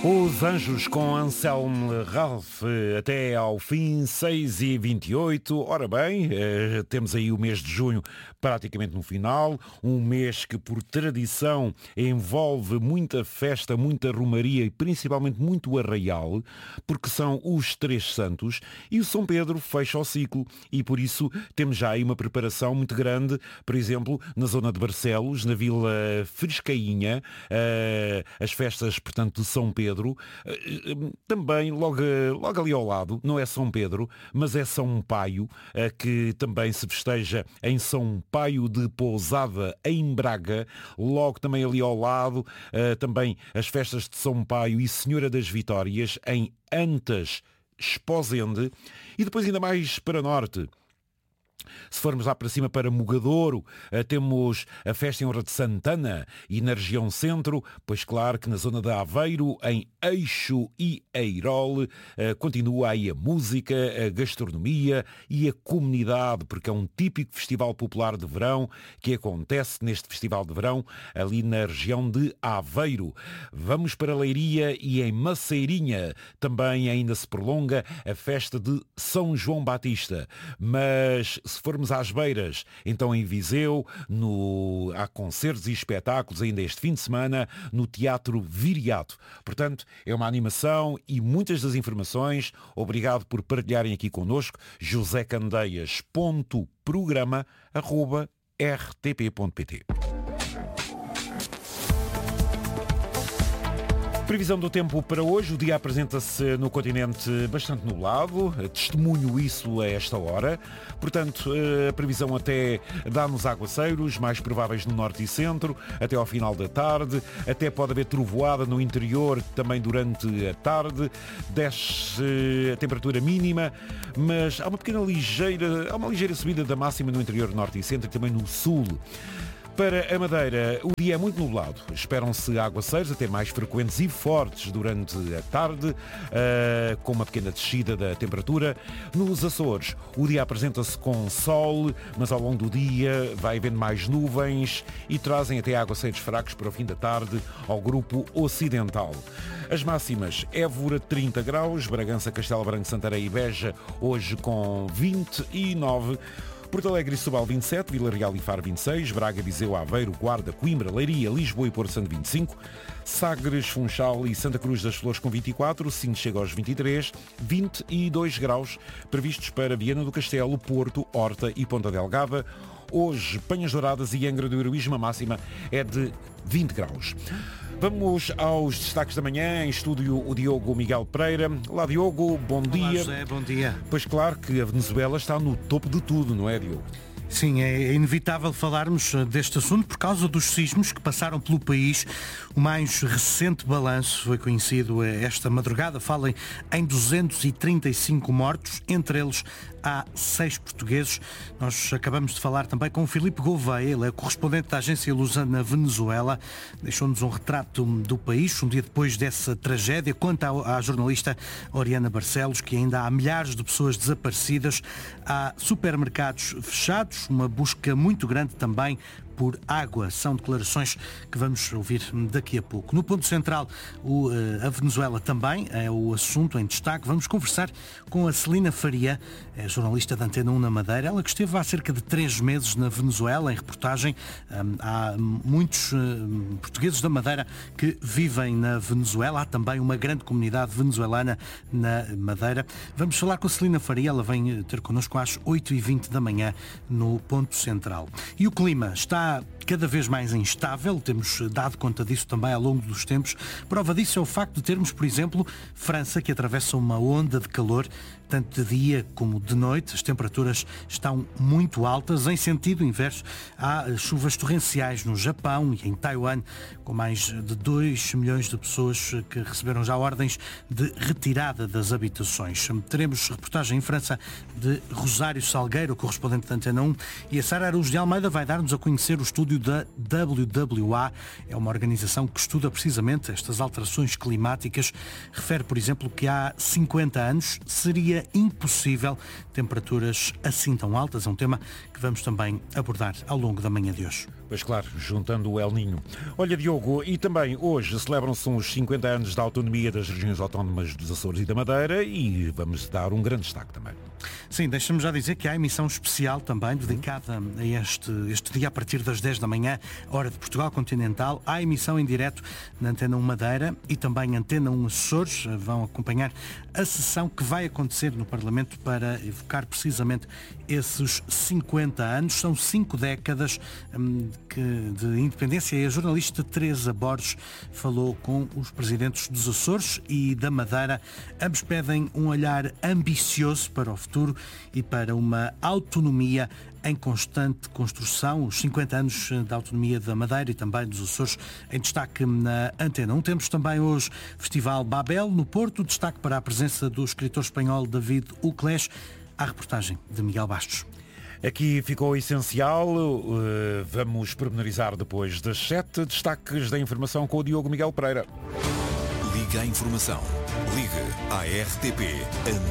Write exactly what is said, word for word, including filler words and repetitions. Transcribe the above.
Os Anjos com Anselmo Ralph até ao fim, seis e vinte e oito. Ora bem, eh, temos aí o mês de junho praticamente no final, um mês que por tradição envolve muita festa, muita romaria e principalmente muito arraial, porque são os Três Santos e o São Pedro fecha o ciclo e por isso temos já aí uma preparação muito grande, por exemplo, na zona de Barcelos, na Vila Frescainha, eh, as festas, portanto, de São Pedro. Também logo, logo ali ao lado, não é São Pedro, mas é São Paio, que também se festeja em São Paio de Pousada, em Braga. Logo também ali ao lado, também as festas de São Paio e Senhora das Vitórias, em Antas, Esposende. E depois ainda mais para norte. Se formos lá para cima para Mogadouro, temos a festa em honra de Santana e na região centro, pois claro que na zona de Aveiro, em Eixo e Eirol, continua aí a música, a gastronomia e a comunidade, porque é um típico festival popular de verão que acontece neste festival de verão ali na região de Aveiro. Vamos para Leiria e em Maceirinha também ainda se prolonga a festa de São João Batista, mas se formos às Beiras, então em Viseu, no... há concertos e espetáculos ainda este fim de semana no Teatro Viriato. Portanto, é uma animação e muitas das informações, obrigado por partilharem aqui connosco, josé candeias ponto programa arroba r t p ponto p t. Previsão do tempo para hoje. O dia apresenta-se no continente bastante nublado. Testemunho isso a esta hora. Portanto, a previsão até dá-nos aguaceiros, mais prováveis no norte e centro, até ao final da tarde. Até pode haver trovoada no interior também durante a tarde. Desce a temperatura mínima, mas há uma pequena ligeira, há uma ligeira subida da máxima no interior norte e centro e também no sul. Para a Madeira, o dia é muito nublado. Esperam-se aguaceiros até mais frequentes e fortes durante a tarde, uh, com uma pequena descida da temperatura. Nos Açores, o dia apresenta-se com sol, mas ao longo do dia vai havendo mais nuvens e trazem até aguaceiros fracos para o fim da tarde ao grupo ocidental. As máximas: Évora trinta graus, Bragança, Castelo Branco, Santarém e Beja, hoje com vinte e nove. Porto Alegre e Setúbal vinte e sete, Vila Real e Faro vinte e seis, Braga, Viseu, Aveiro, Guarda, Coimbra, Leiria, Lisboa e Porto Santo vinte e cinco, Sagres, Funchal e Santa Cruz das Flores com vinte e quatro, Sines chega aos vinte e três, vinte e dois graus previstos para Viana do Castelo, Porto, Horta e Ponta Delgada. Hoje, Penhas Douradas e Angra do Heroísmo, a máxima é de vinte graus. Vamos aos destaques da manhã. Em estúdio o Diogo Miguel Pereira. Olá, Diogo, bom dia. Olá, José, bom dia. Pois claro que a Venezuela está no topo de tudo, não é, Diogo? Sim, é inevitável falarmos deste assunto por causa dos sismos que passaram pelo país. O mais recente balanço foi conhecido esta madrugada. Falam em duzentos e trinta e cinco mortos, entre eles há seis portugueses. Nós acabamos de falar também com o Filipe Gouveia, ele é correspondente da agência Lusa na Venezuela. Deixou-nos um retrato do país um dia depois dessa tragédia. Conta à jornalista Oriana Barcelos que ainda há milhares de pessoas desaparecidas, há supermercados fechados, uma busca muito grande também por água. São declarações que vamos ouvir daqui a pouco. No ponto central, o, a Venezuela também é o assunto em destaque. Vamos conversar com a Celina Faria, é jornalista da Antena um na Madeira. Ela que esteve há cerca de três meses na Venezuela, em reportagem. Há muitos portugueses da Madeira que vivem na Venezuela. Há também uma grande comunidade venezuelana na Madeira. Vamos falar com a Celina Faria. Ela vem ter connosco às oito e vinte da manhã no ponto central. E o clima está cada vez mais instável, temos dado conta disso também ao longo dos tempos. Prova disso é o facto de termos, por exemplo, França, que atravessa uma onda de calor, tanto de dia como de noite. As temperaturas estão muito altas. Em sentido inverso, há chuvas torrenciais no Japão e em Taiwan, com mais de dois milhões de pessoas que receberam já ordens de retirada das habitações. Teremos reportagem em França de Rosário Salgueiro, correspondente da Antena um, e a Sara Araújo de Almeida vai dar-nos a conhecer o estúdio da W W A. É uma organização que estuda precisamente estas alterações climáticas. Refere, por exemplo, que há cinquenta anos seria impossível temperaturas assim tão altas. É um tema que vamos também abordar ao longo da manhã de hoje. Pois claro, juntando o El Niño. Olha, Diogo, e também hoje celebram-se os cinquenta anos da autonomia das regiões autónomas dos Açores e da Madeira e vamos dar um grande destaque também. Sim, deixa-me já dizer que há emissão especial também dedicada a este, este dia a partir das dez da manhã, hora de Portugal Continental. Há emissão em direto na Antena um Madeira e também Antena um Açores. Vão acompanhar a sessão que vai acontecer no Parlamento para evocar precisamente esses cinquenta anos. São cinco décadas hum, que, de independência e a jornalista Teresa Borges falou com os presidentes dos Açores e da Madeira. Ambos pedem um olhar ambicioso para o futuro e para uma autonomia em constante construção. Os cinquenta anos da autonomia da Madeira e também dos Açores em destaque na Antena um. Temos também hoje Festival Babel no Porto, destaque para a presença do escritor espanhol David Uclés. A reportagem de Miguel Bastos. Aqui ficou o essencial, vamos pormenorizar depois das sete. Destaques da informação com o Diogo Miguel Pereira. Liga a informação. Liga à R T P.